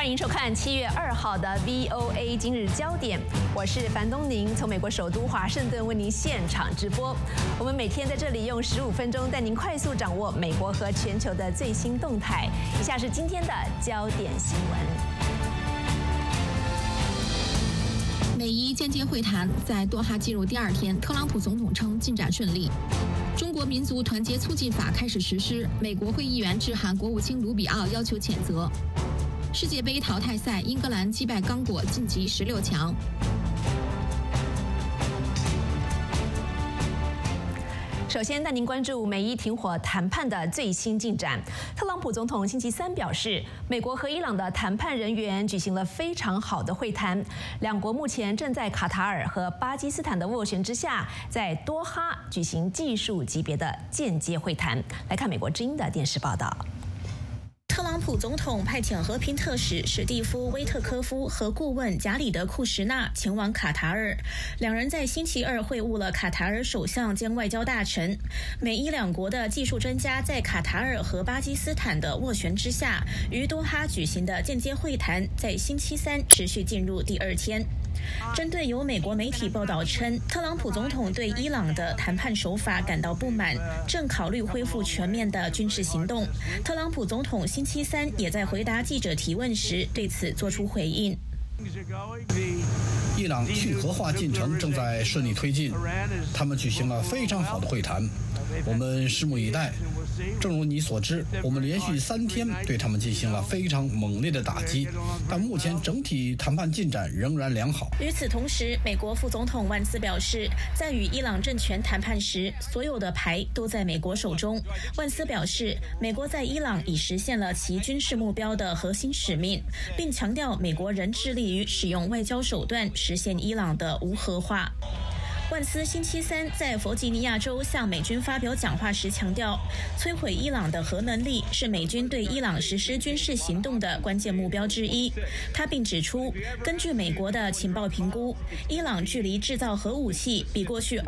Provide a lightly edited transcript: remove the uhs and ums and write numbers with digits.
欢迎收看7月2号的 VOA 今日焦点，我是樊东宁，从美国首都华盛顿为您现场直播。我们每天在这里用15分钟带您快速掌握美国和全球的最新动态。以下是今天的焦点新闻。 美伊间接会谈在多哈进入第2天，特朗普总统称进展顺利。中国民族团结促进法开始实施，美国会议员致函国务卿卢比奥要求谴责。世界杯淘汰赛，英格兰击败刚果晋级16强。 首先带您关注美伊停火谈判的最新进展。特朗普总统星期3表示，美国和伊朗的谈判人员举行了非常好的会谈，两国目前正在卡塔尔和巴基斯坦的斡旋之下，在多哈举行技术级别的间接会谈。来看美国之音的电视报道。 特朗普总统派遣和平特使史蒂夫·威特科夫和顾问贾里德·库什纳前往卡塔尔，两人在星期2会晤了卡塔尔首相兼外交大臣。美伊两国的技术专家在卡塔尔和巴基斯坦的斡旋之下，于多哈举行的间接会谈在星期3持续进入第2天。针对有美国媒体报道称，特朗普总统对伊朗的谈判手法感到不满，正考虑恢复全面的军事行动。特朗普总统星期3也在回答记者提问时对此作出回应。 伊朗去核化进程正在顺利推进，他们举行了非常好的会谈，我们拭目以待。正如你所知，我们连续3天对他们进行了非常猛烈的打击，但目前整体谈判进展仍然良好。 与此同时，美国副总统万斯表示，在与伊朗政权谈判时，所有的牌都在美国手中。万斯表示，美国在伊朗已实现了其军事目标的核心使命，并强调美国仍致力于使用外交手段实现伊朗的无核化。万斯星期3在弗吉尼亚州向美军发表讲话时强调，摧毁伊朗的核能力是美军对伊朗实施军事行动的关键目标之一。他并指出，根据美国的情报评估，伊朗距离制造核武器比过去